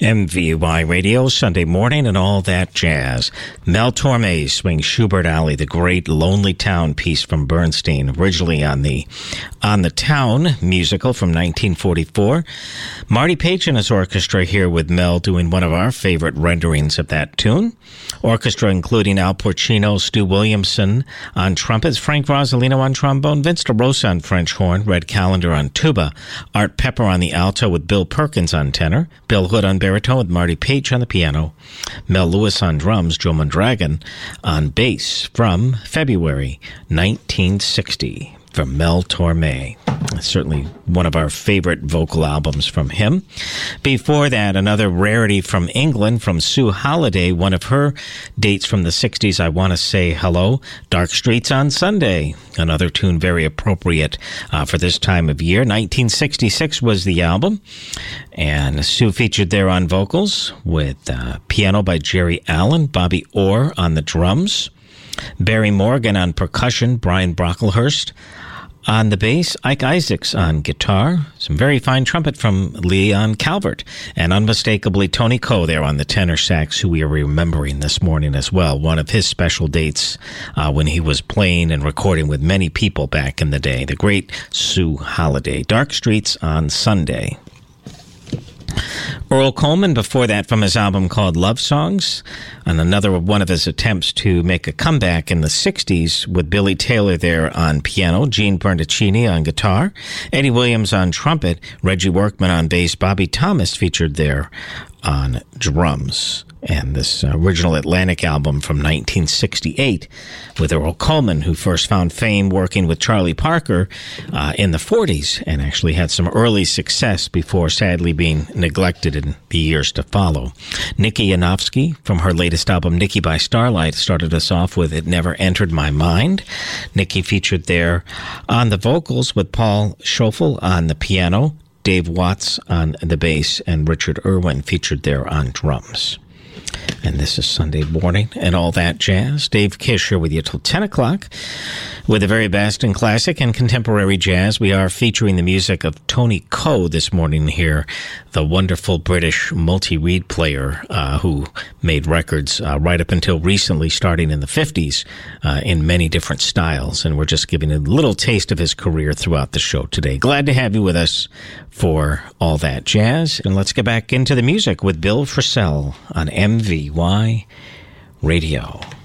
MVY Radio, Sunday morning and all that jazz. Mel Torme swings Schubert Alley, the great Lonely Town piece from Bernstein, originally on the Town musical from 1944. Marty Page and his orchestra here with Mel doing one of our favorite renderings of that tune. Orchestra including Al Porcino, Stu Williamson on trumpets, Frank Rosolino on trombone, Vince DeRosa on French horn, Red Callender on tuba, Art Pepper on the alto with Bill Perkins on tenor, Bill Hood on baritone with Marty Page on the piano, Mel Lewis on drums, Joe Mondragon on bass from February 1960 from Mel Torme. Certainly one of our favorite vocal albums from him. Before that, another rarity from England, from Sue Holiday, one of her dates from the 60s, I Want to Say Hello, Dark Streets on Sunday. Another tune very appropriate for this time of year. 1966 was the album, and Sue featured there on vocals with piano by Jerry Allen, Bobby Orr on the drums, Barry Morgan on percussion, Brian Brocklehurst on the bass, Ike Isaacs on guitar, some very fine trumpet from Leon Calvert, and unmistakably Tony Coe there on the tenor sax, who we are remembering this morning as well. One of his special dates when he was playing and recording with many people back in the day. The great Sue Holiday. Dark Streets on Sunday. Earl Coleman, before that, from his album called Love Songs, and another one of his attempts to make a comeback in the 60s with Billy Taylor there on piano, Gene Bertoncini on guitar, Eddie Williams on trumpet, Reggie Workman on bass, Bobby Thomas featured there on drums. And this original Atlantic album from 1968 with Earl Coleman, who first found fame working with Charlie Parker in the 40s and actually had some early success before sadly being neglected in the years to follow. Nikki Yanofsky, from her latest album Nikki by Starlight, started us off with It Never Entered My Mind. Nikki featured there on the vocals with Paul Schoeffel on the piano, Dave Watts on the bass, and Richard Irwin featured there on drums. And this is Sunday morning and all that jazz. Dave Kish here with you till 10 o'clock with the very best in classic and contemporary jazz. We are featuring the music of Tony Coe this morning here, the wonderful British multi-reed player who made records right up until recently, starting in the 50s, in many different styles. And we're just giving a little taste of his career throughout the show today. Glad to have you with us for all that jazz. And let's get back into the music with Bill Frisell on MVY Radio.